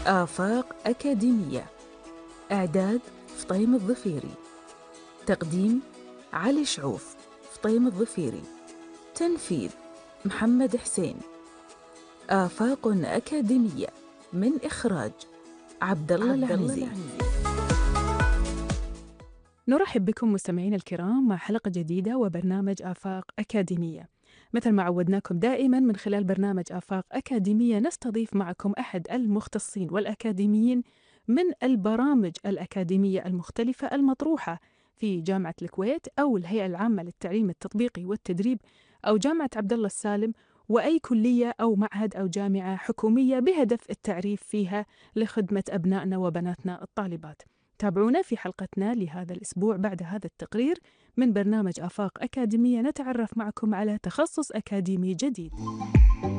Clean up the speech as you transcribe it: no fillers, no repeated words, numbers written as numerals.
آفاق أكاديمية. إعداد فطيم الظفيري. تقديم علي شعوف، فطيم الظفيري. تنفيذ محمد حسين. آفاق أكاديمية من إخراج عبد الله العنزي. نرحب بكم مستمعين الكرام مع حلقة جديدة وبرنامج آفاق أكاديمية. مثل ما عودناكم دائما من خلال برنامج آفاق أكاديمية نستضيف معكم أحد المختصين والأكاديميين من البرامج الأكاديمية المختلفة المطروحة في جامعة الكويت أو الهيئة العامة للتعليم التطبيقي والتدريب أو جامعة عبد الله السالم، وأي كلية أو معهد أو جامعة حكومية بهدف التعريف فيها لخدمة أبنائنا وبناتنا الطالبات. تابعونا في حلقتنا لهذا الأسبوع بعد هذا التقرير من برنامج آفاق أكاديمية، نتعرف معكم على تخصص أكاديمي جديد.